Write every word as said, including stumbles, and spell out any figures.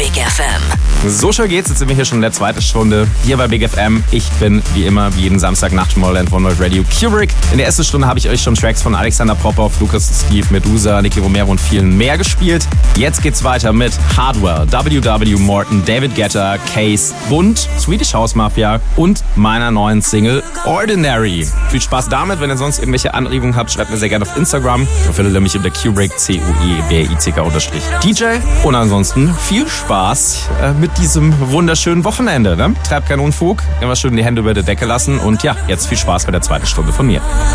Big F M. So schön geht's, jetzt sind wir hier schon in der zweiten Stunde hier bei Big F M. Ich bin wie immer, wie jeden Samstagnacht Tomorrowland von World Radio Kubrick. In der ersten Stunde habe ich euch schon Tracks von Alexander Popov, Lukas Steve, Medusa, Nicky Romero und vielen mehr gespielt. Jetzt geht's weiter mit Hardwell, W W Morton, David Guetta, Case, Bund, Swedish House Mafia und meiner neuen Single Ordinary. Viel Spaß damit. Wenn ihr sonst irgendwelche Anregungen habt, schreibt mir sehr gerne auf Instagram. Da findet ihr mich unter Kubrick, C U I B I C K unterstrich D J. Und ansonsten viel Spaß äh, mit diesem wunderschönen Wochenende. Ne? Treibt keinen Unfug, immer schön die Hände über der Decke lassen und ja, jetzt viel Spaß bei der zweiten Stunde von mir.